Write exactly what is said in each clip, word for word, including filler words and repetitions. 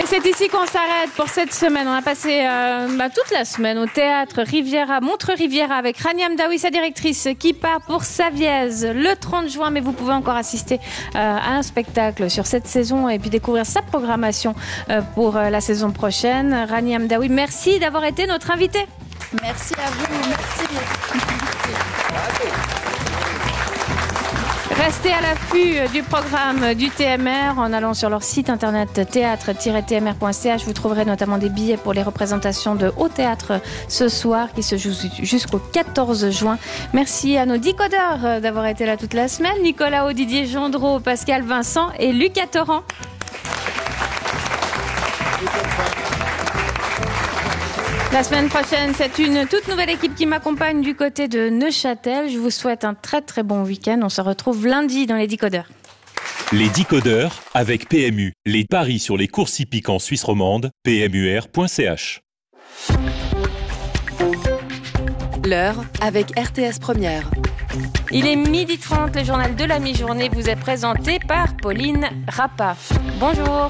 Et c'est ici qu'on s'arrête pour cette semaine. On a passé euh, bah, toute la semaine au théâtre Riviera, Montreux-Riviera, avec Rania Mdaoui, sa directrice, qui part pour Savièse le trente juin. Mais vous pouvez encore assister euh, à un spectacle sur cette saison et puis découvrir sa programmation euh, pour euh, la saison prochaine. Rania Mdaoui, merci d'avoir été notre invitée. Merci à vous. Merci. Restez à l'affût du programme du T M R en allant sur leur site internet théâtre tiret t m r point c h. Vous trouverez notamment des billets pour les représentations de Haut Théâtre ce soir qui se jouent jusqu'au quatorze juin. Merci à nos décodeurs d'avoir été là toute la semaine. Nicolas Haut, Didier Gendreau, Pascal Vincent et Lucas Torrent. La semaine prochaine, c'est une toute nouvelle équipe qui m'accompagne du côté de Neuchâtel. Je vous souhaite un très très bon week-end. On se retrouve lundi dans les Décodeurs. Les Décodeurs avec P M U. Les paris sur les courses hippiques en Suisse romande, p m u r point c h. L'heure avec R T S Première. Il est midi trente, le journal de la mi-journée vous est présenté par Pauline Rappa. Bonjour.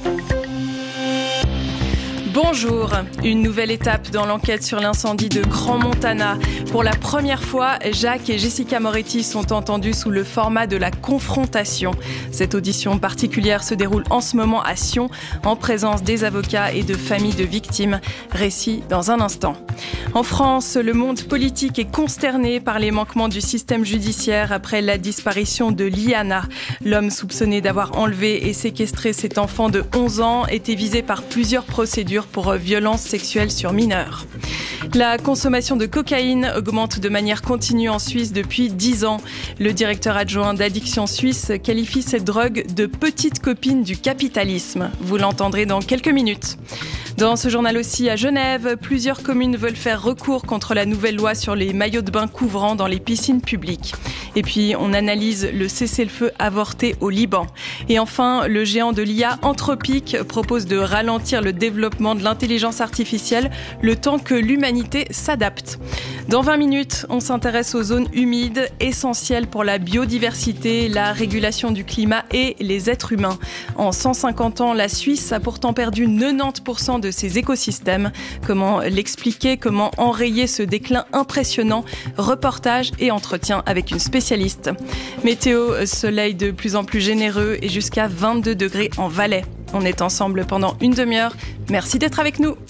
Bonjour, une nouvelle étape dans l'enquête sur l'incendie de Grand Montana. Pour la première fois, Jacques et Jessica Moretti sont entendus sous le format de la confrontation. Cette audition particulière se déroule en ce moment à Sion, en présence des avocats et de familles de victimes. Récit dans un instant. En France, le monde politique est consterné par les manquements du système judiciaire après la disparition de Liana. L'homme soupçonné d'avoir enlevé et séquestré cet enfant de onze ans était visé par plusieurs procédures pour violences sexuelles sur mineurs. La consommation de cocaïne augmente de manière continue en Suisse depuis dix ans. Le directeur adjoint d'Addiction Suisse qualifie cette drogue de petite copine du capitalisme. Vous l'entendrez dans quelques minutes. Dans ce journal aussi, à Genève, plusieurs communes veulent faire recours contre la nouvelle loi sur les maillots de bain couvrants dans les piscines publiques. Et puis, on analyse le cessez-le-feu avorté au Liban. Et enfin, le géant de l'I A Anthropic propose de ralentir le développement de l'intelligence artificielle le temps que l'humanité s'adapte. Dans vingt minutes, on s'intéresse aux zones humides, essentielles pour la biodiversité, la régulation du climat et les êtres humains. En cent cinquante ans, la Suisse a pourtant perdu quatre-vingt-dix pour cent de ses écosystèmes. Comment l'expliquer? Comment enrayer ce déclin impressionnant? Reportage et entretien avec une spécialiste. Météo, soleil de plus en plus généreux et jusqu'à vingt-deux degrés en Valais. On est ensemble pendant une demi-heure. Merci d'être avec nous.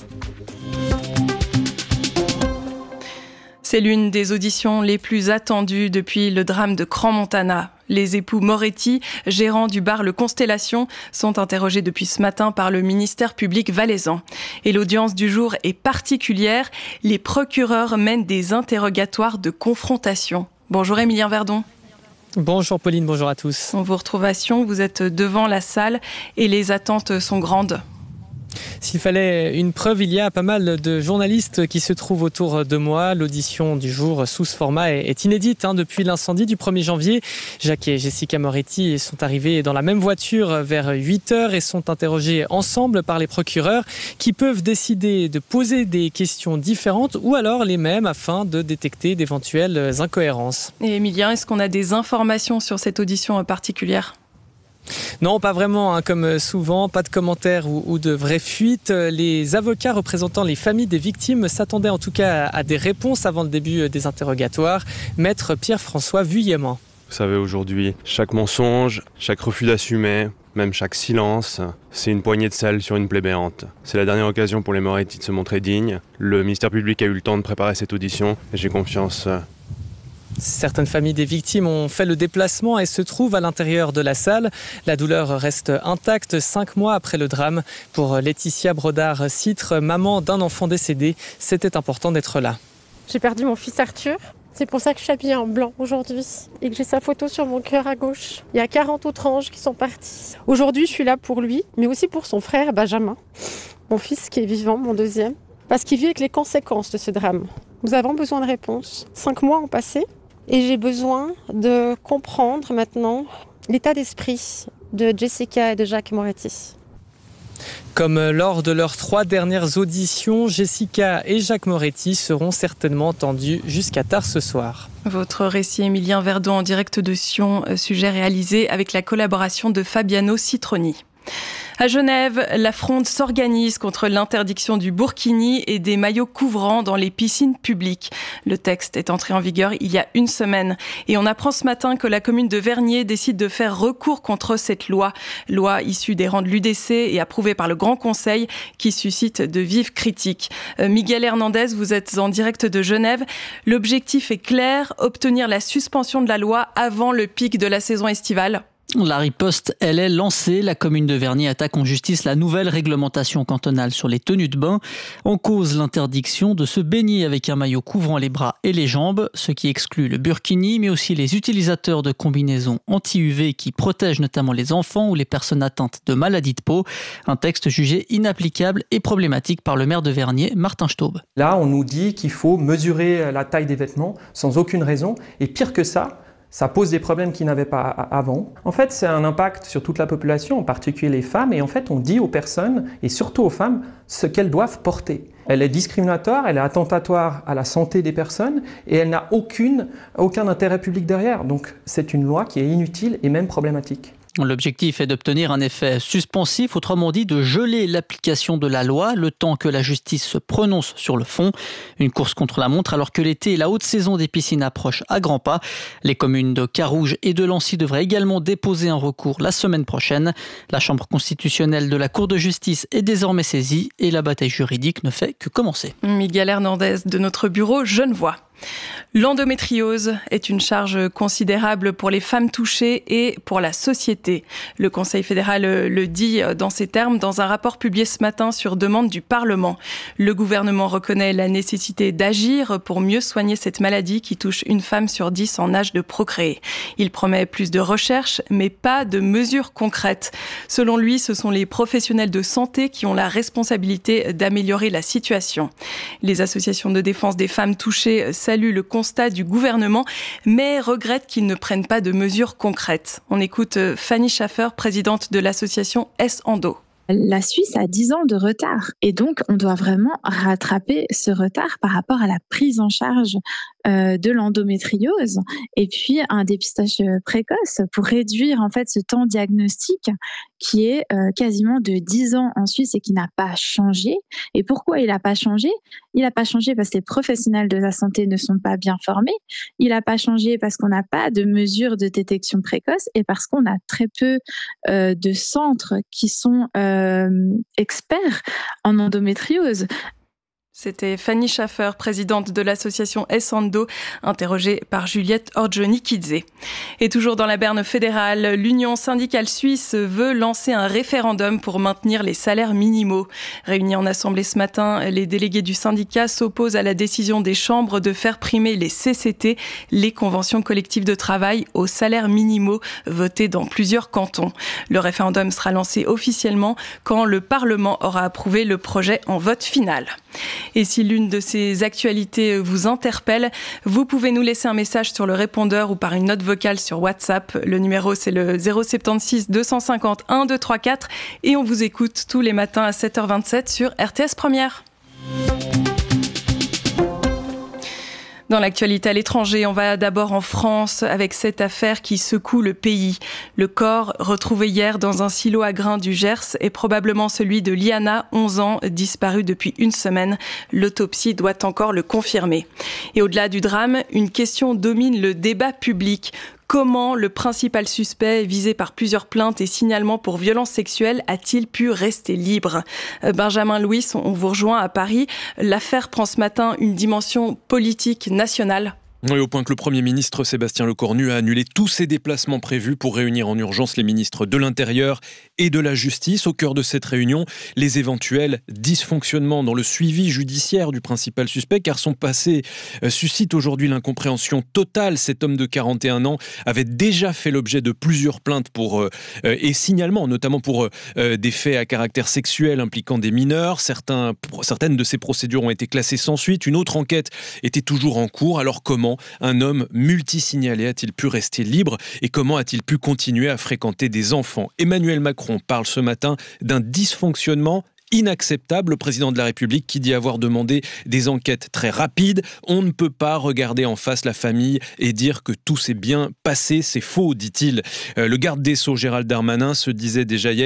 C'est l'une des auditions les plus attendues depuis le drame de Grand Montana. Les époux Moretti, gérants du bar Le Constellation, sont interrogés depuis ce matin par le ministère public valaisan. Et l'audience du jour est particulière. Les procureurs mènent des interrogatoires de confrontation. Bonjour Émilien Verdon. Bonjour Pauline, bonjour à tous. On vous retrouve à Sion, vous êtes devant la salle et les attentes sont grandes. S'il fallait une preuve, il y a pas mal de journalistes qui se trouvent autour de moi. L'audition du jour sous ce format est inédite hein, depuis l'incendie du premier janvier. Jacques et Jessica Moretti sont arrivés dans la même voiture vers huit heures et sont interrogés ensemble par les procureurs qui peuvent décider de poser des questions différentes ou alors les mêmes afin de détecter d'éventuelles incohérences. Et Émilien, est-ce qu'on a des informations sur cette audition particulière ? Non, pas vraiment, hein, comme souvent, pas de commentaires ou, ou de vraies fuites. Les avocats représentant les familles des victimes s'attendaient en tout cas à, à des réponses avant le début des interrogatoires. Maître Pierre-François Vuillemant. Vous savez, aujourd'hui, chaque mensonge, chaque refus d'assumer, même chaque silence, c'est une poignée de sel sur une plaie béante. C'est la dernière occasion pour les Moretti de se montrer dignes. Le ministère public a eu le temps de préparer cette audition et j'ai confiance. Certaines familles des victimes ont fait le déplacement et se trouvent à l'intérieur de la salle. La douleur reste intacte cinq mois après le drame. Pour Laetitia Brodard-Citre, maman d'un enfant décédé, c'était important d'être là. J'ai perdu mon fils Arthur. C'est pour ça que je suis habillée en blanc aujourd'hui et que j'ai sa photo sur mon cœur à gauche. Il y a quarante autres anges qui sont partis. Aujourd'hui, je suis là pour lui, mais aussi pour son frère Benjamin, mon fils qui est vivant, mon deuxième, parce qu'il vit avec les conséquences de ce drame. Nous avons besoin de réponses. Cinq mois ont passé. Et j'ai besoin de comprendre maintenant l'état d'esprit de Jessica et de Jacques Moretti. Comme lors de leurs trois dernières auditions, Jessica et Jacques Moretti seront certainement entendus jusqu'à tard ce soir. Votre récit, Émilien Verdon, en direct de Sion, sujet réalisé avec la collaboration de Fabiano Citroni. À Genève, la fronde s'organise contre l'interdiction du burkini et des maillots couvrants dans les piscines publiques. Le texte est entré en vigueur il y a une semaine. Et on apprend ce matin que la commune de Vernier décide de faire recours contre cette loi. Loi issue des rangs de l'U D C et approuvée par le Grand Conseil qui suscite de vives critiques. Euh, Miguel Hernandez, vous êtes en direct de Genève. L'objectif est clair, obtenir la suspension de la loi avant le pic de la saison estivale. La riposte, elle est lancée. La commune de Vernier attaque en justice la nouvelle réglementation cantonale sur les tenues de bain. En cause, l'interdiction de se baigner avec un maillot couvrant les bras et les jambes, ce qui exclut le burkini, mais aussi les utilisateurs de combinaisons anti-U V qui protègent notamment les enfants ou les personnes atteintes de maladies de peau. Un texte jugé inapplicable et problématique par le maire de Vernier, Martin Staub. Là, on nous dit qu'il faut mesurer la taille des vêtements sans aucune raison. Et pire que ça, ça pose des problèmes qu'ils n'avaient pas avant. En fait, c'est un impact sur toute la population, en particulier les femmes. Et en fait, on dit aux personnes, et surtout aux femmes, ce qu'elles doivent porter. Elle est discriminatoire, elle est attentatoire à la santé des personnes et elle n'a aucune, aucun intérêt public derrière. Donc, c'est une loi qui est inutile et même problématique. L'objectif est d'obtenir un effet suspensif, autrement dit de geler l'application de la loi le temps que la justice se prononce sur le fond. Une course contre la montre alors que l'été et la haute saison des piscines approchent à grands pas. Les communes de Carouge et de Lancy devraient également déposer un recours la semaine prochaine. La Chambre constitutionnelle de la Cour de justice est désormais saisie et la bataille juridique ne fait que commencer. Miguel Hernandez de notre bureau Genevois. L'endométriose est une charge considérable pour les femmes touchées et pour la société. Le Conseil fédéral le dit dans ces termes dans un rapport publié ce matin sur demande du Parlement. Le gouvernement reconnaît la nécessité d'agir pour mieux soigner cette maladie qui touche une femme sur dix en âge de procréer. Il promet plus de recherche, mais pas de mesures concrètes. Selon lui, ce sont les professionnels de santé qui ont la responsabilité d'améliorer la situation. Les associations de défense des femmes touchées saluent le constat du gouvernement, mais regrettent qu'ils ne prennent pas de mesures concrètes. On écoute Fanny Schaffer, présidente de l'association S-Endo. La Suisse a dix ans de retard et donc on doit vraiment rattraper ce retard par rapport à la prise en charge euh, de l'endométriose et puis un dépistage précoce pour réduire en fait ce temps diagnostique qui est euh, quasiment de dix ans en Suisse et qui n'a pas changé. Et pourquoi il n'a pas changé ? Il n'a pas changé parce que les professionnels de la santé ne sont pas bien formés. Il n'a pas changé parce qu'on n'a pas de mesures de détection précoce et parce qu'on a très peu euh, de centres qui sont euh, experts en endométriose. C'était Fanny Schaffer, présidente de l'association S-Endo, interrogée par Juliette Orgioni-Kidze. Et toujours dans la berne fédérale, l'Union syndicale suisse veut lancer un référendum pour maintenir les salaires minimaux. Réunis en assemblée ce matin, les délégués du syndicat s'opposent à la décision des chambres de faire primer les C C T, les conventions collectives de travail, aux salaires minimaux votés dans plusieurs cantons. Le référendum sera lancé officiellement quand le Parlement aura approuvé le projet en vote final. Et si l'une de ces actualités vous interpelle, vous pouvez nous laisser un message sur le répondeur ou par une note vocale sur WhatsApp. Le numéro, c'est le zéro sept six deux cent cinquante un deux trois quatre et on vous écoute tous les matins à sept heures vingt-sept sur R T S Première. Dans l'actualité à l'étranger, on va d'abord en France avec cette affaire qui secoue le pays. Le corps retrouvé hier dans un silo à grains du Gers est probablement celui de Liana, onze ans, disparue depuis une semaine. L'autopsie doit encore le confirmer. Et au-delà du drame, une question domine le débat public. Comment le principal suspect, visé par plusieurs plaintes et signalements pour violences sexuelles, a-t-il pu rester libre ? Benjamin Louis, on vous rejoint à Paris. L'affaire prend ce matin une dimension politique nationale. Oui, au point que le Premier ministre Sébastien Lecornu a annulé tous ses déplacements prévus pour réunir en urgence les ministres de l'Intérieur et de la Justice. Au cœur de cette réunion, les éventuels dysfonctionnements dans le suivi judiciaire du principal suspect, car son passé suscite aujourd'hui l'incompréhension totale. Cet homme de quarante et un ans avait déjà fait l'objet de plusieurs plaintes pour, euh, et signalements, notamment pour euh, des faits à caractère sexuel impliquant des mineurs. Certains, certaines de ces procédures ont été classées sans suite. Une autre enquête était toujours en cours. Alors comment un homme multisignalé a-t-il pu rester libre et comment a-t-il pu continuer à fréquenter des enfants ? Emmanuel Macron parle ce matin d'un dysfonctionnement inacceptable. Le président de la République qui dit avoir demandé des enquêtes très rapides. On ne peut pas regarder en face la famille et dire que tout s'est bien passé. C'est faux, dit-il. Euh, le garde des Sceaux, Gérald Darmanin, se disait déjà hier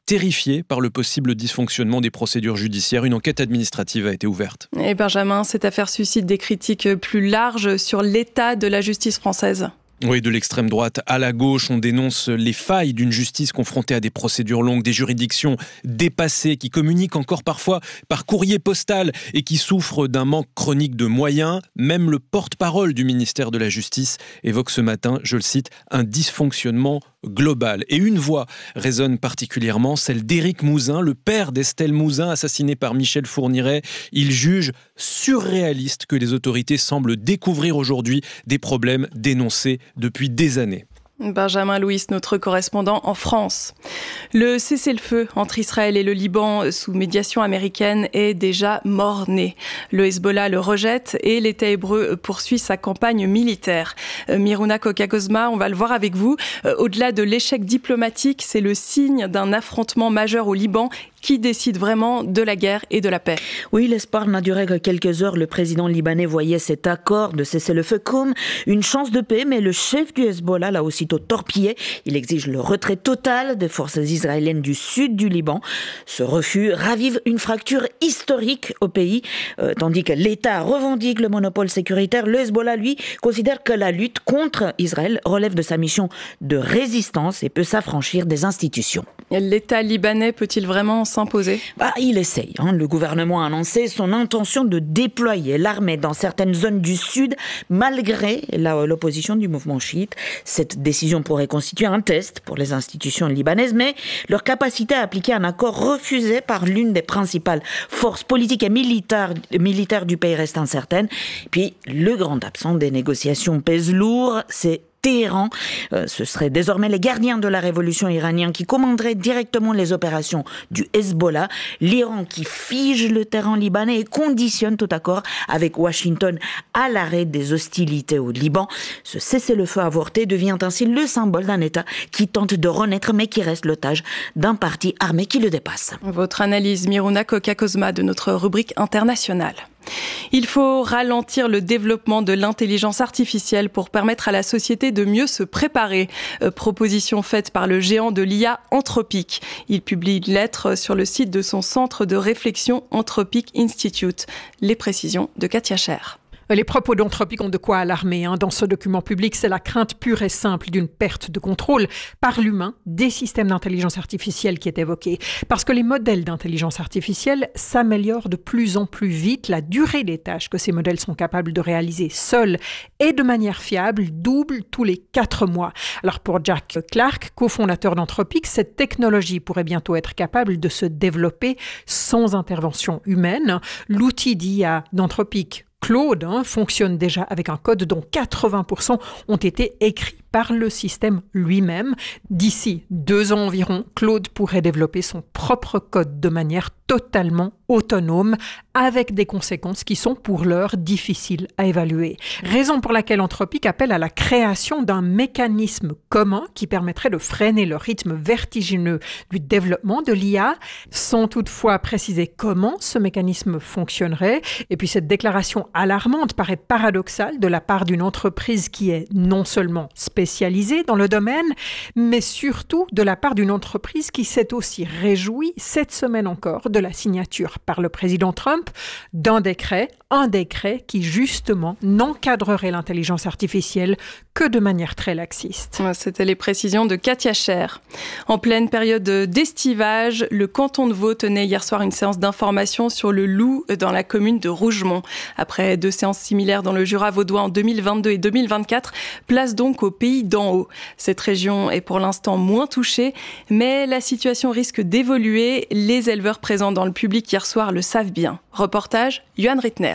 terrifiés par le possible dysfonctionnement des procédures judiciaires. Une enquête administrative a été ouverte. Et Benjamin, cette affaire suscite des critiques plus larges sur l'état de la justice française. Oui, de l'extrême droite à la gauche, on dénonce les failles d'une justice confrontée à des procédures longues, des juridictions dépassées, qui communiquent encore parfois par courrier postal et qui souffrent d'un manque chronique de moyens. Même le porte-parole du ministère de la Justice évoque ce matin, je le cite, un dysfonctionnement global. Et une voix résonne particulièrement, celle d'Éric Mouzin, le père d'Estelle Mouzin, assassiné par Michel Fourniret. Il juge surréaliste que les autorités semblent découvrir aujourd'hui des problèmes dénoncés depuis des années. Benjamin Louis, notre correspondant en France. Le cessez-le-feu entre Israël et le Liban sous médiation américaine est déjà mort-né. Le Hezbollah le rejette et l'État hébreu poursuit sa campagne militaire. Miruna Koka-Gozma, on va le voir avec vous. Au-delà de l'échec diplomatique, c'est le signe d'un affrontement majeur au Liban qui décide vraiment de la guerre et de la paix. Oui, l'espoir n'a duré que quelques heures. Le président libanais voyait cet accord de cessez-le-feu comme une chance de paix, mais le chef du Hezbollah l'a aussitôt torpillé. Il exige le retrait total des forces israéliennes du sud du Liban. Ce refus ravive une fracture historique au pays, euh, tandis que l'État revendique le monopole sécuritaire. Le Hezbollah, lui, considère que la lutte contre Israël relève de sa mission de résistance et peut s'affranchir des institutions. L'État libanais peut-il vraiment s'imposer ? Bah, il essaye. Hein. Le gouvernement a annoncé son intention de déployer l'armée dans certaines zones du sud, malgré la, l'opposition du mouvement chiite. Cette décision pourrait constituer un test pour les institutions libanaises, mais leur capacité à appliquer un accord refusé par l'une des principales forces politiques et militaires, militaires du pays reste incertaine. Puis, le grand absent des négociations pèse lourd, c'est Téhéran. Euh, ce seraient désormais les gardiens de la révolution iranienne qui commanderaient directement les opérations du Hezbollah. L'Iran qui fige le terrain libanais et conditionne tout accord avec Washington à l'arrêt des hostilités au Liban. Ce cessez-le-feu avorté devient ainsi le symbole d'un État qui tente de renaître mais qui reste l'otage d'un parti armé qui le dépasse. Votre analyse, Miruna Koka-Gozma, de notre rubrique internationale. Il faut ralentir le développement de l'intelligence artificielle pour permettre à la société de mieux se préparer. Euh, proposition faite par le géant de l'I A Anthropic. Il publie une lettre sur le site de son centre de réflexion Anthropic Institute. Les précisions de Katia Scher. Les propos d'Anthropic ont de quoi alarmer. Hein. Dans ce document public, c'est la crainte pure et simple d'une perte de contrôle par l'humain des systèmes d'intelligence artificielle qui est évoquée. Parce que les modèles d'intelligence artificielle s'améliorent de plus en plus vite. La durée des tâches que ces modèles sont capables de réaliser seuls et de manière fiable double tous les quatre mois. Alors pour Jack Clark, cofondateur d'Anthropic, cette technologie pourrait bientôt être capable de se développer sans intervention humaine. L'outil d'I A d'Anthropic, Claude, hein, fonctionne déjà avec un code dont quatre-vingts pour cent ont été écrits par le système lui-même. D'ici deux ans environ, Claude pourrait développer son propre code de manière totalement autonome, avec des conséquences qui sont pour l'heure difficiles à évaluer. Raison pour laquelle Anthropic appelle à la création d'un mécanisme commun qui permettrait de freiner le rythme vertigineux du développement de l'I A, sans toutefois préciser comment ce mécanisme fonctionnerait. Et puis cette déclaration alarmante paraît paradoxale de la part d'une entreprise qui est non seulement spécialisée dans le domaine, mais surtout de la part d'une entreprise qui s'est aussi réjouie cette semaine encore de la signature par le président Trump d'un décret, un décret qui justement n'encadrerait l'intelligence artificielle que de manière très laxiste. C'était les précisions de Katia Scher. En pleine période d'estivage, le canton de Vaud tenait hier soir une séance d'information sur le loup dans la commune de Rougemont. Après deux séances similaires dans le Jura vaudois en deux mille vingt-deux et deux mille vingt-quatre, place donc au pays d'en haut. Cette région est pour l'instant moins touchée, mais la situation risque d'évoluer. Les éleveurs présents dans le public hier soir le savent bien. Reportage, Johan Rittner.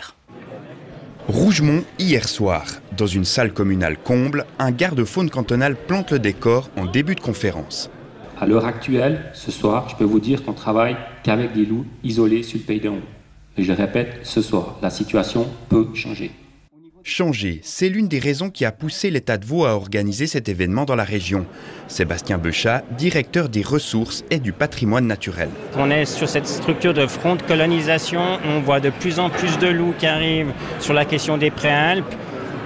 Rougemont, hier soir. Dans une salle communale comble, un garde-faune cantonal plante le décor en début de conférence. À l'heure actuelle, ce soir, je peux vous dire qu'on travaille qu'avec des loups isolés sur le pays d'en haut. Et je répète, ce soir, la situation peut changer. Changer, c'est l'une des raisons qui a poussé l'État de Vaud à organiser cet événement dans la région. Sébastien Beuchat, directeur des ressources et du patrimoine naturel. On est sur cette structure de front de colonisation, on voit de plus en plus de loups qui arrivent sur la question des Préalpes.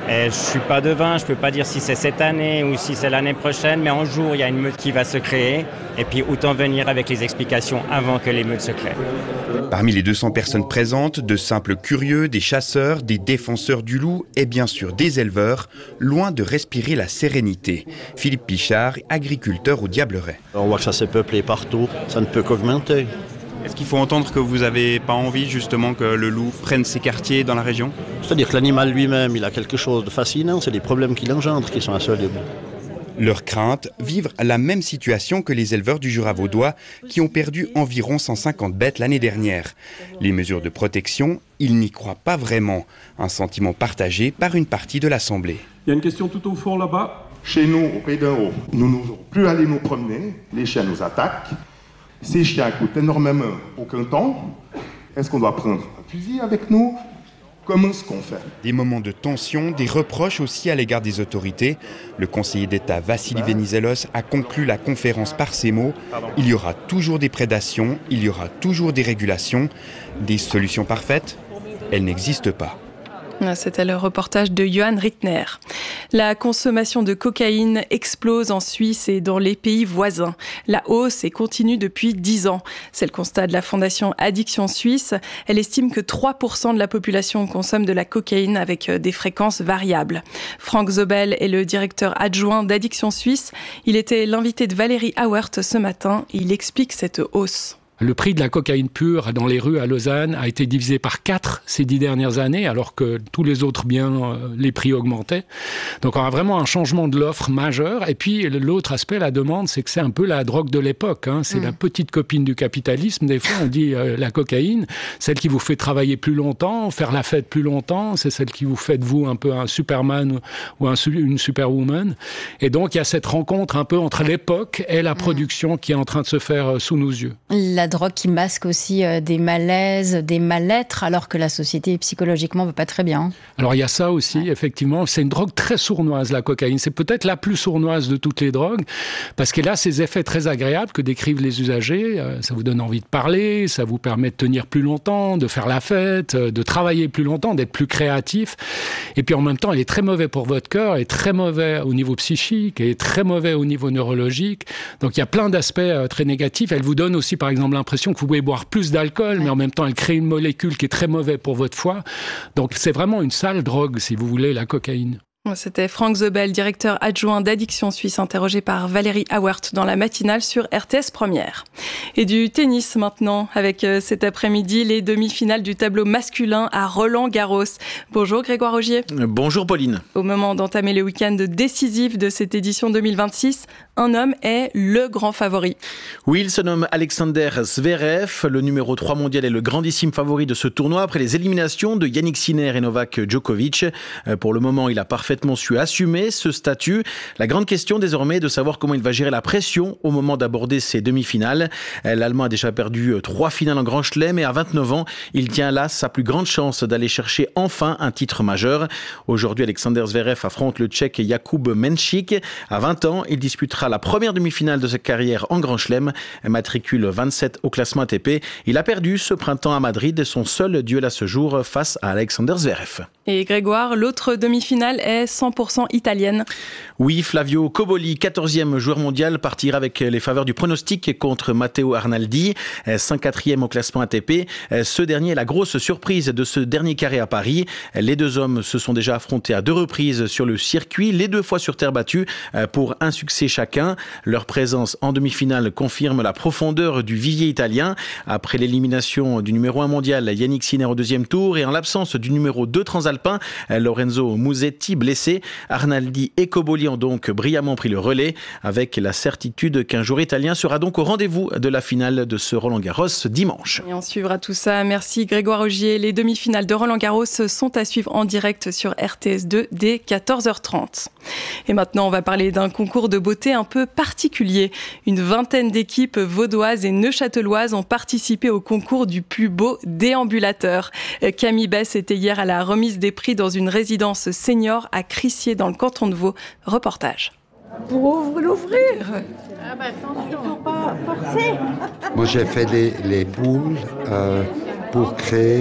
Et je ne suis pas devin, je ne peux pas dire si c'est cette année ou si c'est l'année prochaine, mais un jour, il y a une meute qui va se créer. Et puis, autant venir avec les explications avant que les meutes se créent. Parmi les deux cents personnes présentes, de simples curieux, des chasseurs, des défenseurs du loup et bien sûr des éleveurs, loin de respirer la sérénité. Philippe Pichard, agriculteur au Diableret. On voit que ça s'est peuplé partout, ça ne peut qu'augmenter. Est-ce qu'il faut entendre que vous n'avez pas envie justement que le loup prenne ses quartiers dans la région ? C'est-à-dire que l'animal lui-même, il a quelque chose de fascinant, c'est les problèmes qu'il engendre qui sont insolubles. Leur crainte, vivre la même situation que les éleveurs du Jura vaudois qui ont perdu environ cent cinquante bêtes l'année dernière. Les mesures de protection, ils n'y croient pas vraiment. Un sentiment partagé par une partie de l'Assemblée. Il y a une question tout au fond là-bas. Chez nous, au Pays d'en Haut, nous n'osons plus aller nous promener. Les chiens nous attaquent. Ces chiens coûtent énormément aucun temps. Est-ce qu'on doit prendre un fusil avec nous ? Comment est-ce qu'on fait ? Des moments de tension, des reproches aussi à l'égard des autorités. Le conseiller d'État Vassili Venizelos a conclu la conférence par ces mots. Il y aura toujours des prédations, il y aura toujours des régulations. Des solutions parfaites ? Elles n'existent pas. C'était le reportage de Johan Rittner. La consommation de cocaïne explose en Suisse et dans les pays voisins. La hausse est continue depuis dix ans. C'est le constat de la Fondation Addiction Suisse. Elle estime que trois pour cent de la population consomme de la cocaïne avec des fréquences variables. Frank Zobel est le directeur adjoint d'Addiction Suisse. Il était l'invité de Valérie Auwert ce matin et il explique cette hausse. Le prix de la cocaïne pure dans les rues à Lausanne a été divisé par quatre ces dix dernières années, alors que tous les autres biens, les prix augmentaient. Donc on a vraiment un changement de l'offre majeur. Et puis l'autre aspect, la demande, c'est que c'est un peu la drogue de l'époque. Hein. C'est mmh. la petite copine du capitalisme. Des fois, on dit euh, la cocaïne, celle qui vous fait travailler plus longtemps, faire la fête plus longtemps. C'est celle qui vous fait de vous un peu un Superman ou un, une Superwoman. Et donc il y a cette rencontre un peu entre l'époque et la production mmh. qui est en train de se faire sous nos yeux. La drogue qui masque aussi euh, des malaises, des mal-être, alors que la société psychologiquement ne va pas très bien. Alors il y a ça aussi, ouais. effectivement. C'est une drogue très sournoise, la cocaïne. C'est peut-être la plus sournoise de toutes les drogues, parce qu'elle a ces effets très agréables que décrivent les usagers. Euh, ça vous donne envie de parler, ça vous permet de tenir plus longtemps, de faire la fête, euh, de travailler plus longtemps, d'être plus créatif. Et puis en même temps, elle est très mauvaise pour votre cœur, elle est très mauvaise au niveau psychique, elle est très mauvaise au niveau neurologique. Donc il y a plein d'aspects euh, très négatifs. Elle vous donne aussi, par exemple, l'impression que vous pouvez boire plus d'alcool, ouais. mais en même temps, elle crée une molécule qui est très mauvaise pour votre foie. Donc, c'est vraiment une sale drogue, si vous voulez, la cocaïne. C'était Frank Zobel, directeur adjoint d'Addiction Suisse, interrogé par Valérie Auwert dans la matinale sur R T S Première. Et du tennis maintenant, avec cet après-midi les demi-finales du tableau masculin à Roland-Garros. Bonjour Grégoire Augier. Bonjour Pauline. Au moment d'entamer le week-end décisif de cette édition deux mille vingt-six, un homme est le grand favori. Oui, il se nomme Alexander Zverev. Le numéro trois mondial est le grandissime favori de ce tournoi après les éliminations de Yannick Sinner et Novak Djokovic. Pour le moment, il a parfaitement su assumer ce statut. La grande question désormais est de savoir comment il va gérer la pression au moment d'aborder ses demi-finales. L'Allemand a déjà perdu trois finales en Grand Chelem et à vingt-neuf ans, il tient là sa plus grande chance d'aller chercher enfin un titre majeur. Aujourd'hui, Alexander Zverev affronte le Tchèque Jakub Menšík. À vingt ans, il disputera la première demi-finale de sa carrière en Grand Chelem. Matricule vingt-sept au classement A T P. Il a perdu ce printemps à Madrid son seul duel à ce jour face à Alexander Zverev. Et Grégoire, l'autre demi-finale est cent pour cent italienne. Oui, Flavio Cobolli, quatorzième joueur mondial, partira avec les faveurs du pronostic contre Matteo Arnaldi, cinquante-quatrième au classement A T P. Ce dernier est la grosse surprise de ce dernier carré à Paris. Les deux hommes se sont déjà affrontés à deux reprises sur le circuit, les deux fois sur terre battue, pour un succès chacun. Leur présence en demi-finale confirme la profondeur du vivier italien. Après l'élimination du numéro un mondial, Yannick Sinner au deuxième tour, et en l'absence du numéro deux transalpin, Lorenzo Musetti blessé, Arnaldi et Cobolli ont donc brillamment pris le relais, avec la certitude qu'un joueur italien sera donc au rendez-vous de la finale de ce Roland-Garros dimanche. Et on suivra tout ça. Merci Grégoire Augier. Les demi-finales de Roland-Garros sont à suivre en direct sur R T S deux dès quatorze heures trente. Et maintenant, on va parler d'un concours de beauté un peu particulier. Une vingtaine d'équipes vaudoises et neuchâteloises ont participé au concours du plus beau déambulateur. Camille Bess était hier à la remise des prix dans une résidence senior à Crissier dans le canton de Vaud. Reportage. Pour l'ouvrir. Ah bah attention, faut pas forcer. Moi j'ai fait les, les poules euh, pour créer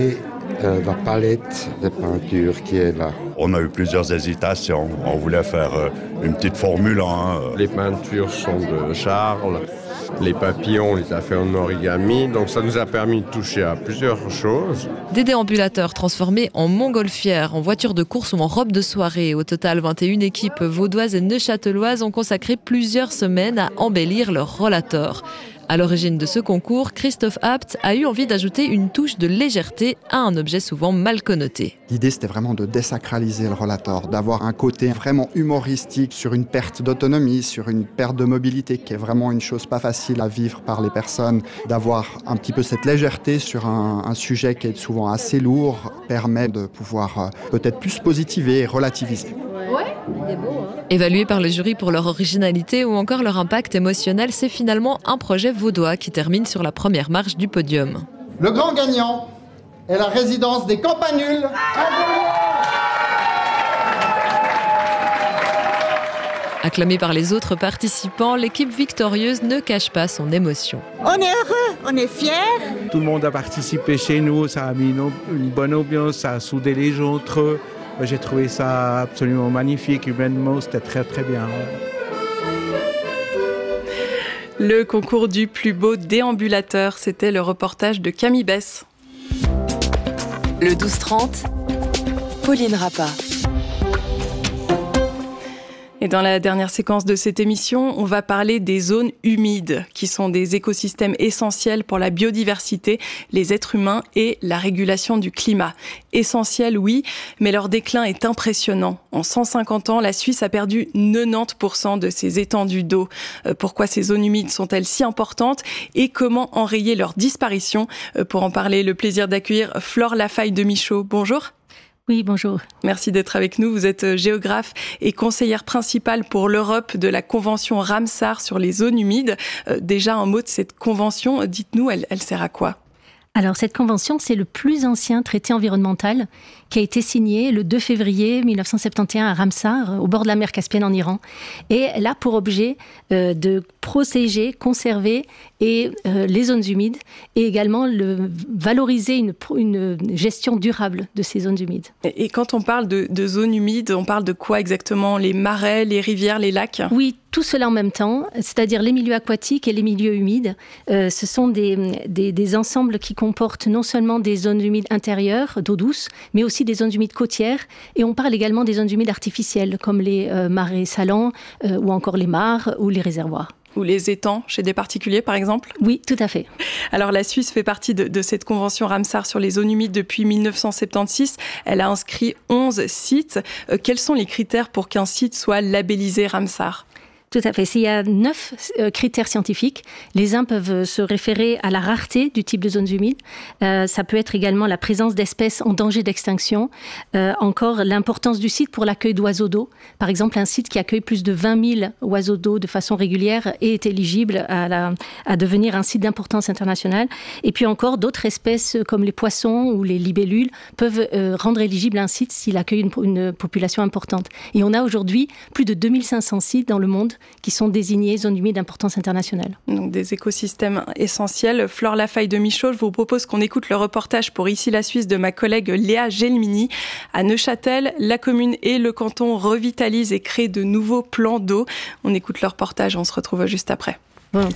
euh, la palette de peinture qui est là. On a eu plusieurs hésitations. On voulait faire euh, une petite Formule un. Euh. Les peintures sont de Charles. Les papillons, on les a fait en origami, donc ça nous a permis de toucher à plusieurs choses. Des déambulateurs transformés en montgolfières, en voitures de course ou en robes de soirée. Au total, vingt et une équipes vaudoises et neuchâteloises ont consacré plusieurs semaines à embellir leur rollator. À l'origine de ce concours, Christophe Abt a eu envie d'ajouter une touche de légèreté à un objet souvent mal connoté. L'idée, c'était vraiment de désacraliser le rollator, d'avoir un côté vraiment humoristique sur une perte d'autonomie, sur une perte de mobilité, qui est vraiment une chose pas facile à vivre par les personnes. D'avoir un petit peu cette légèreté sur un, un sujet qui est souvent assez lourd, permet de pouvoir euh, peut-être plus positiver et relativiser. Ouais, il est beau, hein. Évalués par le jury pour leur originalité ou encore leur impact émotionnel, c'est finalement un projet vaudois qui termine sur la première marche du podium. Le grand gagnant est la résidence des Campanules. Acclamée par les autres participants, l'équipe victorieuse ne cache pas son émotion. On est heureux, on est fiers. Tout le monde a participé chez nous, ça a mis une, une bonne ambiance, ça a soudé les gens entre eux. J'ai trouvé ça absolument magnifique, humainement, c'était très très bien. Le concours du plus beau déambulateur, c'était le reportage de Camille Bess. Le douze trente, Pauline Rappa. Et dans la dernière séquence de cette émission, on va parler des zones humides, qui sont des écosystèmes essentiels pour la biodiversité, les êtres humains et la régulation du climat. Essentiels, oui, mais leur déclin est impressionnant. En cent cinquante ans, la Suisse a perdu quatre-vingt-dix pour cent de ses étendues d'eau. Pourquoi ces zones humides sont-elles si importantes et comment enrayer leur disparition? Pour en parler, le plaisir d'accueillir Flore Lafaille de Michaud. Bonjour. Oui, bonjour. Merci d'être avec nous. Vous êtes géographe et conseillère principale pour l'Europe de la Convention Ramsar sur les zones humides. Euh, déjà, un mot de cette convention, dites-nous, elle, elle sert à quoi ? Alors, cette convention, c'est le plus ancien traité environnemental qui a été signé le deux février mille neuf cent soixante et onze à Ramsar, au bord de la mer Caspienne en Iran. Et elle a pour objet euh, de protéger, conserver et, euh, les zones humides et également le, valoriser une, une gestion durable de ces zones humides. Et, et quand on parle de, de zones humides, on parle de quoi exactement ? Les marais, les rivières, les lacs ? Oui, tout cela en même temps, c'est-à-dire les milieux aquatiques et les milieux humides. Euh, ce sont des, des, des ensembles qui comportent non seulement des zones humides intérieures, d'eau douce, mais aussi des zones humides côtières. Et on parle également des zones humides artificielles, comme les euh, marais salants, euh, ou encore les mares ou les réservoirs. Ou les étangs chez des particuliers, par exemple ? Oui, tout à fait. Alors, la Suisse fait partie de, de cette convention Ramsar sur les zones humides depuis mille neuf cent soixante-seize. Elle a inscrit onze sites. Euh, quels sont les critères pour qu'un site soit labellisé Ramsar ? Tout à fait. Il y a neuf euh, critères scientifiques. Les uns peuvent se référer à la rareté du type de zones humides. Euh, ça peut être également la présence d'espèces en danger d'extinction. Euh, encore l'importance du site pour l'accueil d'oiseaux d'eau. Par exemple, un site qui accueille plus de vingt mille oiseaux d'eau de façon régulière est éligible à, la, à devenir un site d'importance internationale. Et puis encore, d'autres espèces comme les poissons ou les libellules peuvent euh, rendre éligible un site s'il accueille une, une population importante. Et on a aujourd'hui plus de deux mille cinq cents sites dans le monde qui sont désignés zones humides d'importance internationale. Donc des écosystèmes essentiels. Flore Lafaille de Michaud, je vous propose qu'on écoute le reportage pour Ici la Suisse de ma collègue Léa Gelmini. À Neuchâtel, la commune et le canton revitalisent et créent de nouveaux plans d'eau. On écoute le reportage, on se retrouve juste après. Bon.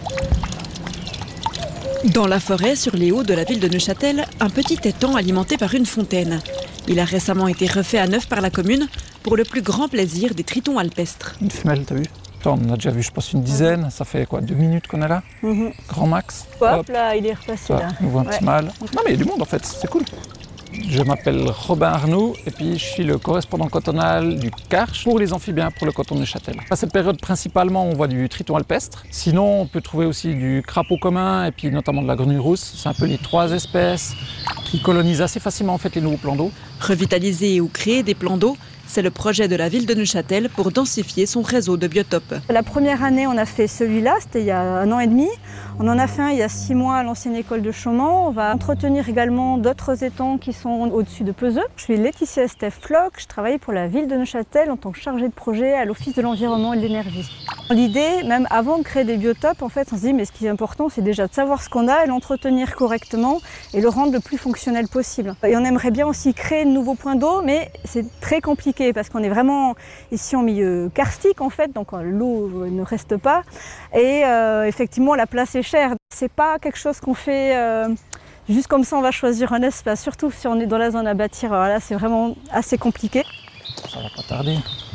Dans la forêt, sur les hauts de la ville de Neuchâtel, un petit étang alimenté par une fontaine. Il a récemment été refait à neuf par la commune pour le plus grand plaisir des tritons alpestres. Une femelle, t'as vu ? On en a déjà vu, je pense, une dizaine. Ça fait quoi, deux minutes qu'on est là ? mm-hmm. Grand max. Hop, Hop, là, il est repassé. Ça, là. On voit un ouais. petit mâle. Non, mais il y a du monde en fait, c'est cool. Je m'appelle Robin Arnoux et puis je suis le correspondant cantonal du Karch pour les amphibiens pour le canton de Neuchâtel. À cette période, principalement, on voit du triton alpestre. Sinon, on peut trouver aussi du crapaud commun et puis notamment de la grenouille rousse. C'est un peu les trois espèces qui colonisent assez facilement en fait, les nouveaux plans d'eau. Revitaliser ou créer des plans d'eau, c'est le projet de la ville de Neuchâtel pour densifier son réseau de biotopes. La première année, on a fait celui-là, c'était il y a un an et demi. On en a fait un il y a six mois à l'ancienne école de Chaumont. On va entretenir également d'autres étangs qui sont au-dessus de Peseux. Je suis Laetitia Estève Floch, je travaille pour la ville de Neuchâtel en tant que chargée de projet à l'Office de l'environnement et de l'énergie. L'idée, même avant de créer des biotopes, en fait, on se dit mais ce qui est important, c'est déjà de savoir ce qu'on a et l'entretenir correctement et le rendre le plus fonctionnel possible. Et on aimerait bien aussi créer de nouveaux points d'eau, mais c'est très compliqué parce qu'on est vraiment ici en milieu karstique en fait, donc l'eau ne reste pas. Et euh, effectivement, la place est chère. C'est pas quelque chose qu'on fait euh, juste comme ça, on va choisir un espace, surtout si on est dans la zone à bâtir. Alors là, c'est vraiment assez compliqué. Ça va pas tarder.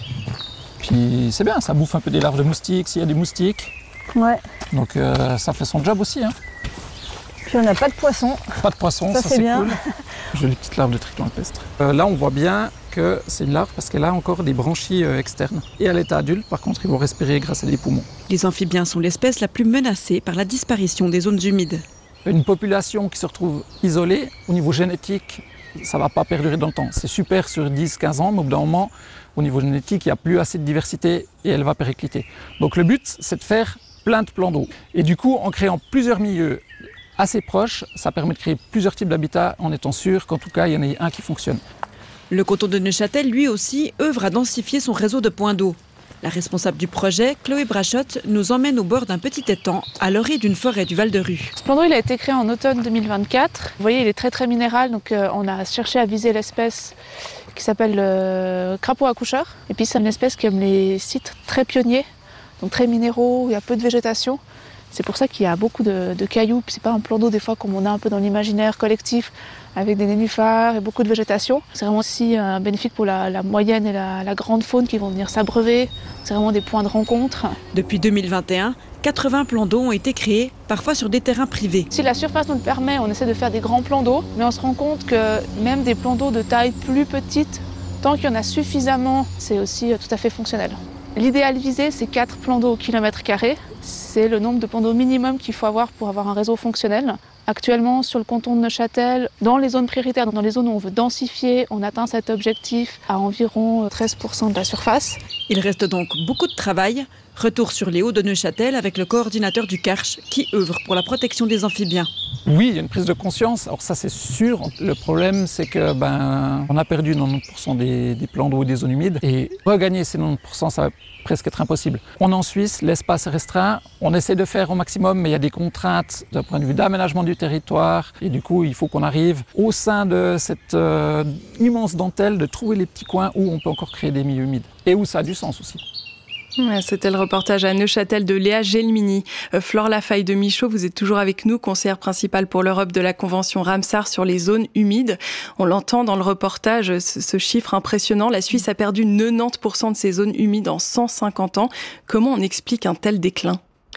Puis c'est bien, ça bouffe un peu des larves de moustiques, s'il y a des moustiques. Ouais. Donc euh, ça fait son job aussi. Hein. Puis on n'a pas de poissons. Pas de poissons, ça, ça c'est, c'est bien. Cool. J'ai les petites larves de triton alpestre. Euh, là on voit bien que c'est une larve parce qu'elle a encore des branchies euh, externes. Et à l'état adulte, par contre, ils vont respirer grâce à des poumons. Les amphibiens sont l'espèce la plus menacée par la disparition des zones humides. Une population qui se retrouve isolée, au niveau génétique, ça ne va pas perdurer dans le temps. C'est super sur dix à quinze ans, mais au bout d'un moment, au niveau génétique, il n'y a plus assez de diversité et elle va péricliter. Donc le but, c'est de faire plein de plans d'eau. Et du coup, en créant plusieurs milieux assez proches, ça permet de créer plusieurs types d'habitats en étant sûr qu'en tout cas, il y en ait un qui fonctionne. Le canton de Neuchâtel, lui aussi, œuvre à densifier son réseau de points d'eau. La responsable du projet, Chloé Brachotte, nous emmène au bord d'un petit étang à l'orée d'une forêt du Val-de-Rue. Ce plan d'eau, il a été créé en automne deux mille vingt-quatre. Vous voyez, il est très très minéral, donc euh, on a cherché à viser l'espèce qui s'appelle le crapaud accoucheur. Et puis c'est une espèce qui aime les sites très pionniers, donc très minéraux, où il y a peu de végétation. C'est pour ça qu'il y a beaucoup de, de cailloux. C'est pas un plan d'eau des fois comme on a un peu dans l'imaginaire collectif, avec des nénuphars et beaucoup de végétation. C'est vraiment aussi euh, bénéfique pour la, la moyenne et la, la grande faune qui vont venir s'abreuver. C'est vraiment des points de rencontre. Depuis deux mille vingt et un, quatre-vingts plans d'eau ont été créés, parfois sur des terrains privés. Si la surface nous le permet, on essaie de faire des grands plans d'eau, mais on se rend compte que même des plans d'eau de taille plus petite, tant qu'il y en a suffisamment, c'est aussi tout à fait fonctionnel. L'idéal visé, c'est quatre plans d'eau au kilomètre carré. C'est le nombre de plans d'eau minimum qu'il faut avoir pour avoir un réseau fonctionnel. Actuellement, sur le canton de Neuchâtel, dans les zones prioritaires, dans les zones où on veut densifier, on atteint cet objectif à environ treize pour cent de la surface. Il reste donc beaucoup de travail. Retour sur les hauts de Neuchâtel avec le coordinateur du Karch qui œuvre pour la protection des amphibiens. Oui, il y a une prise de conscience. Alors ça, c'est sûr. Le problème, c'est que ben, on a perdu quatre-vingt-dix pour cent des, des plans d'eau et des zones humides. Et regagner ces quatre-vingt-dix pour cent, ça va presque être impossible. On est en Suisse, l'espace est restreint. On essaie de faire au maximum, mais il y a des contraintes d'un point de vue d'aménagement du territoire. Et du coup, il faut qu'on arrive au sein de cette euh, immense dentelle de trouver les petits coins où on peut encore créer des milieux humides. Et où ça a du sens aussi. C'était le reportage à Neuchâtel de Léa Gelmini. Euh, Flore Lafaille de Michaud, vous êtes toujours avec nous, conseillère principale pour l'Europe de la Convention Ramsar sur les zones humides. On l'entend dans le reportage, ce, ce chiffre impressionnant. La Suisse a perdu quatre-vingt-dix pour cent de ses zones humides en cent cinquante ans. Comment on explique un tel déclin ?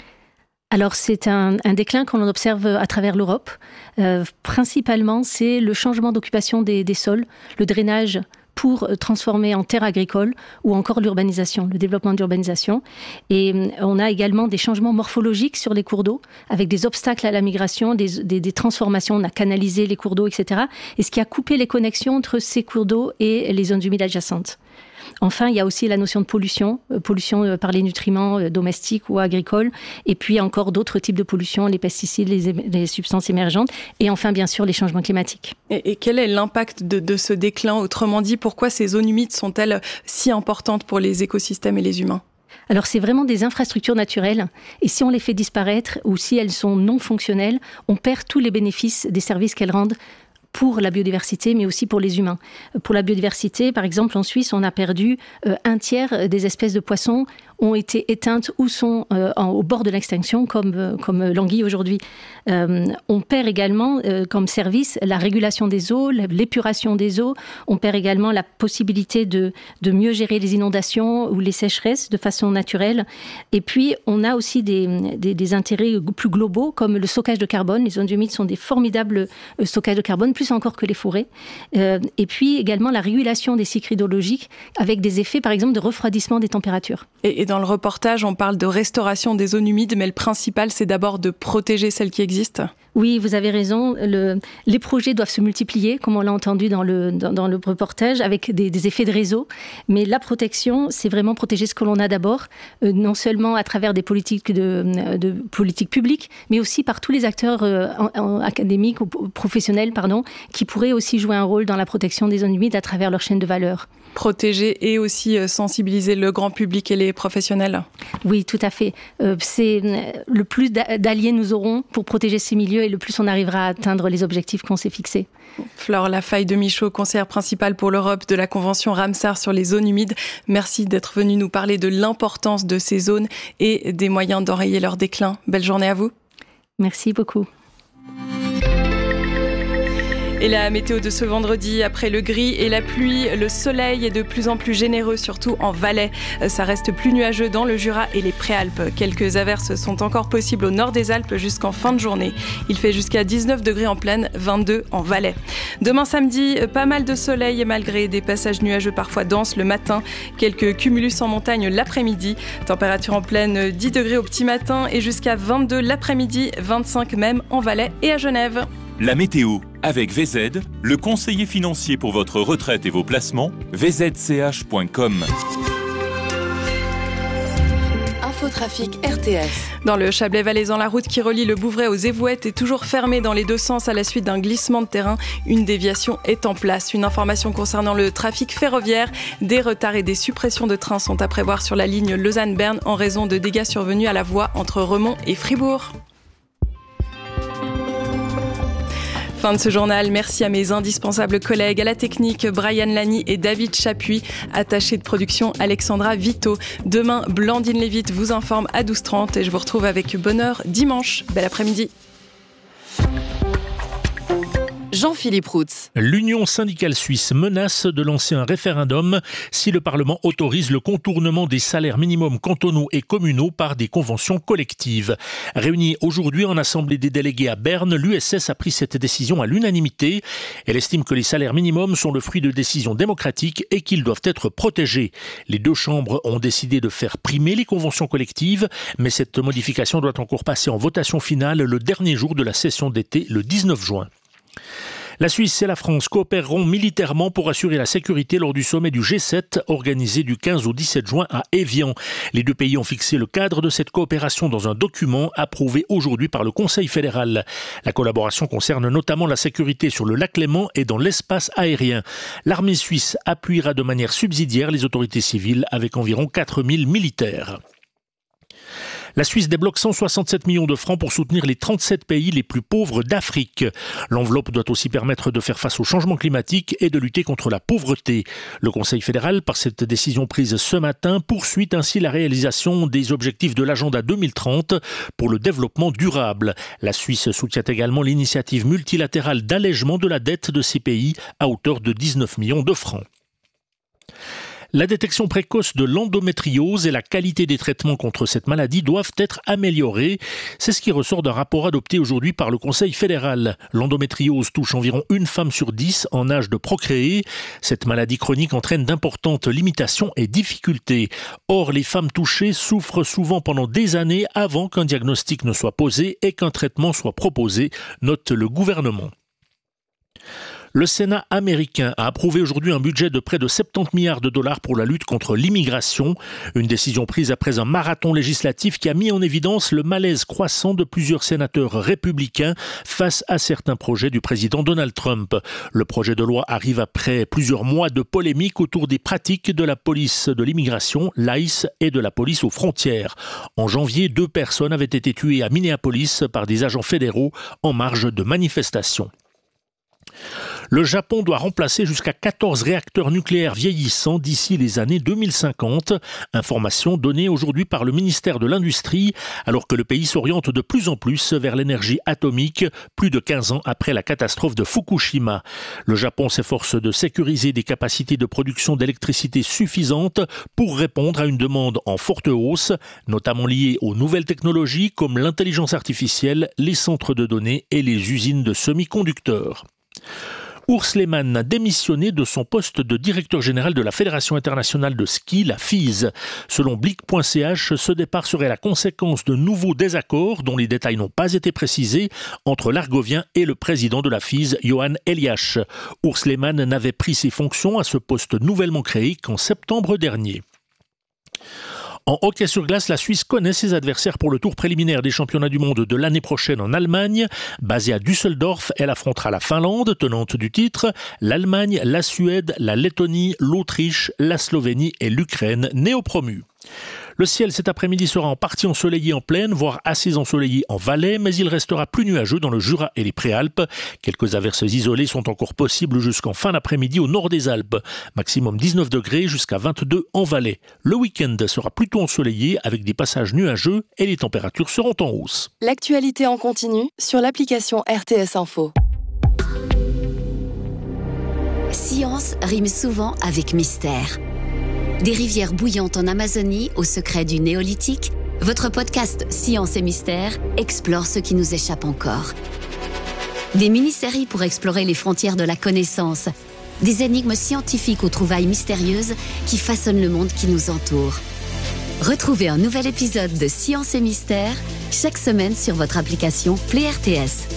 Alors c'est un, un déclin qu'on observe à travers l'Europe. Euh, principalement, c'est le changement d'occupation des, des sols, le drainage pour transformer en terre agricole ou encore l'urbanisation, le développement d'urbanisation. Et on a également des changements morphologiques sur les cours d'eau, avec des obstacles à la migration, des, des, des transformations, on a canalisé les cours d'eau, et cetera. Et ce qui a coupé les connexions entre ces cours d'eau et les zones humides adjacentes. Enfin, il y a aussi la notion de pollution, euh, pollution euh, par les nutriments euh, domestiques ou agricoles, et puis encore d'autres types de pollution, les pesticides, les, les substances émergentes, et enfin, bien sûr, les changements climatiques. Et, et quel est l'impact de, de ce déclin ? Autrement dit, pourquoi ces zones humides sont-elles si importantes pour les écosystèmes et les humains ? Alors, c'est vraiment des infrastructures naturelles, et si on les fait disparaître, ou si elles sont non fonctionnelles, on perd tous les bénéfices des services qu'elles rendent pour la biodiversité, mais aussi pour les humains. Pour la biodiversité, par exemple, en Suisse, on a perdu euh, un tiers des espèces de poissons ont été éteintes ou sont euh, en, au bord de l'extinction, comme, euh, comme l'anguille aujourd'hui. Euh, on perd également euh, comme service la régulation des eaux, l'épuration des eaux. On perd également la possibilité de, de mieux gérer les inondations ou les sécheresses de façon naturelle. Et puis, on a aussi des, des, des intérêts plus globaux, comme le stockage de carbone. Les zones humides sont des formidables euh, stockages de carbone, plus encore que les forêts. Euh, et puis également la régulation des cycles hydrologiques, avec des effets, par exemple, de refroidissement des températures. Et, et dans le reportage, on parle de restauration des zones humides, mais le principal, c'est d'abord de protéger celles qui existent. Oui, vous avez raison. Le, les projets doivent se multiplier, comme on l'a entendu dans le, dans, dans le reportage, avec des, des effets de réseau. Mais la protection, c'est vraiment protéger ce que l'on a d'abord, euh, non seulement à travers des politiques, de, de politiques publiques, mais aussi par tous les acteurs euh, en, en, académiques ou professionnels, pardon, qui pourraient aussi jouer un rôle dans la protection des zones humides à travers leur chaîne de valeur. protéger et aussi sensibiliser le grand public et les professionnels. Oui, tout à fait. Euh, c'est le plus d'alliés nous aurons pour protéger ces milieux et le plus on arrivera à atteindre les objectifs qu'on s'est fixés. Flore Lafaille de Michaud, conseillère principale pour l'Europe de la Convention Ramsar sur les zones humides. Merci d'être venue nous parler de l'importance de ces zones et des moyens d'enrayer leur déclin. Belle journée à vous. Merci beaucoup. Et la météo de ce vendredi, après le gris et la pluie, le soleil est de plus en plus généreux, surtout en Valais. Ça reste plus nuageux dans le Jura et les Préalpes. Quelques averses sont encore possibles au nord des Alpes jusqu'en fin de journée. Il fait jusqu'à dix-neuf degrés en plaine, vingt-deux en Valais. Demain samedi, pas mal de soleil et malgré des passages nuageux parfois denses le matin. Quelques cumulus en montagne l'après-midi. Température en plaine, dix degrés au petit matin et jusqu'à vingt-deux l'après-midi, vingt-cinq même en Valais et à Genève. La météo avec V Z, le conseiller financier pour votre retraite et vos placements, v z c h point com. Infotrafic R T S. Dans le Chablais valaisan, la route qui relie le Bouvray aux Évouettes est toujours fermée dans les deux sens à la suite d'un glissement de terrain. Une déviation est en place. Une information concernant le trafic ferroviaire. Des retards et des suppressions de trains sont à prévoir sur la ligne Lausanne-Berne en raison de dégâts survenus à la voie entre Remont et Fribourg. Fin de ce journal. Merci à mes indispensables collègues à la technique, Brian Lani et David Chapuis, attachés de production Alexandra Vito. Demain, Blandine Lévite vous informe à douze heures trente et je vous retrouve avec bonheur dimanche. Bel après-midi. Jean-Philippe Routz. L'Union syndicale suisse menace de lancer un référendum si le Parlement autorise le contournement des salaires minimums cantonaux et communaux par des conventions collectives. Réunie aujourd'hui en Assemblée des délégués à Berne, l'U S S a pris cette décision à l'unanimité. Elle estime que les salaires minimums sont le fruit de décisions démocratiques et qu'ils doivent être protégés. Les deux chambres ont décidé de faire primer les conventions collectives, mais cette modification doit encore passer en votation finale le dernier jour de la session d'été, le dix-neuf juin. La Suisse et la France coopéreront militairement pour assurer la sécurité lors du sommet du G sept organisé du quinze au dix-sept juin à Évian. Les deux pays ont fixé le cadre de cette coopération dans un document approuvé aujourd'hui par le Conseil fédéral. La collaboration concerne notamment la sécurité sur le lac Léman et dans l'espace aérien. L'armée suisse appuiera de manière subsidiaire les autorités civiles avec environ quatre mille militaires. La Suisse débloque cent soixante-sept millions de francs pour soutenir les trente-sept pays les plus pauvres d'Afrique. L'enveloppe doit aussi permettre de faire face au changement climatique et de lutter contre la pauvreté. Le Conseil fédéral, par cette décision prise ce matin, poursuit ainsi la réalisation des objectifs de l'agenda deux mille trente pour le développement durable. La Suisse soutient également l'initiative multilatérale d'allègement de la dette de ces pays à hauteur de dix-neuf millions de francs. La détection précoce de l'endométriose et la qualité des traitements contre cette maladie doivent être améliorées. C'est ce qui ressort d'un rapport adopté aujourd'hui par le Conseil fédéral. L'endométriose touche environ une femme sur dix en âge de procréer. Cette maladie chronique entraîne d'importantes limitations et difficultés. Or, les femmes touchées souffrent souvent pendant des années avant qu'un diagnostic ne soit posé et qu'un traitement soit proposé, note le gouvernement. Le Sénat américain a approuvé aujourd'hui un budget de près de soixante-dix milliards de dollars pour la lutte contre l'immigration. Une décision prise après un marathon législatif qui a mis en évidence le malaise croissant de plusieurs sénateurs républicains face à certains projets du président Donald Trump. Le projet de loi arrive après plusieurs mois de polémiques autour des pratiques de la police de l'immigration, l'I C E, et de la police aux frontières. En janvier, deux personnes avaient été tuées à Minneapolis par des agents fédéraux en marge de manifestations. Le Japon doit remplacer jusqu'à quatorze réacteurs nucléaires vieillissants d'ici les années deux mille cinquante. Information donnée aujourd'hui par le ministère de l'Industrie, alors que le pays s'oriente de plus en plus vers l'énergie atomique, plus de quinze ans après la catastrophe de Fukushima. Le Japon s'efforce de sécuriser des capacités de production d'électricité suffisantes pour répondre à une demande en forte hausse, notamment liée aux nouvelles technologies comme l'intelligence artificielle, les centres de données et les usines de semi-conducteurs. Urs Lehmann a démissionné de son poste de directeur général de la Fédération internationale de ski, la F I S. Selon Blick point c h, ce départ serait la conséquence de nouveaux désaccords dont les détails n'ont pas été précisés entre l'Argovien et le président de la F I S, Johan Eliasch. Urs Lehmann n'avait pris ses fonctions à ce poste nouvellement créé qu'en septembre dernier. En hockey sur glace, la Suisse connaît ses adversaires pour le tour préliminaire des championnats du monde de l'année prochaine en Allemagne. Basée à Düsseldorf, elle affrontera la Finlande, tenante du titre, l'Allemagne, la Suède, la Lettonie, l'Autriche, la Slovénie et l'Ukraine, néo-promus. Le ciel cet après-midi sera en partie ensoleillé en plaine, voire assez ensoleillé en Valais, mais il restera plus nuageux dans le Jura et les Préalpes. Quelques averses isolées sont encore possibles jusqu'en fin d'après-midi au nord des Alpes. Maximum dix-neuf degrés jusqu'à vingt-deux en Valais. Le week-end sera plutôt ensoleillé avec des passages nuageux et les températures seront en hausse. L'actualité en continu sur l'application R T S Info. Science rime souvent avec mystère. Des rivières bouillantes en Amazonie au secret du néolithique, votre podcast Science et Mystère explore ce qui nous échappe encore. Des mini-séries pour explorer les frontières de la connaissance, des énigmes scientifiques aux trouvailles mystérieuses qui façonnent le monde qui nous entoure. Retrouvez un nouvel épisode de Science et Mystère chaque semaine sur votre application Play R T S.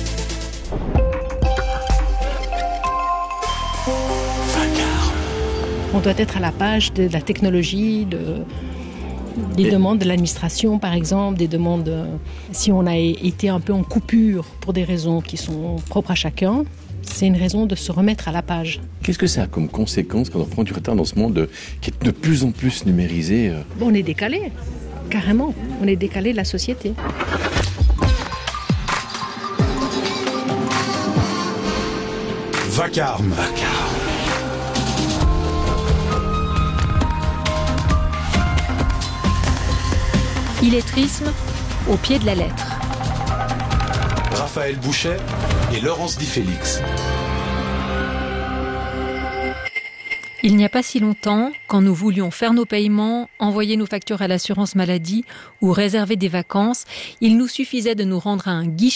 On doit être à la page de la technologie, de, des Et... demandes de l'administration, par exemple, des demandes... Si on a été un peu en coupure pour des raisons qui sont propres à chacun, c'est une raison de se remettre à la page. Qu'est-ce que ça a comme conséquence quand on prend du retard dans ce monde qui est de plus en plus numérisé? Bon, on est décalé, carrément. On est décalé de la société. Vacarme. Vacarme. Illettrisme au pied de la lettre. Raphaël Bouchet et Laurence Di Félix. Il n'y a pas si longtemps, quand nous voulions faire nos paiements, envoyer nos factures à l'assurance maladie ou réserver des vacances, il nous suffisait de nous rendre à un guichet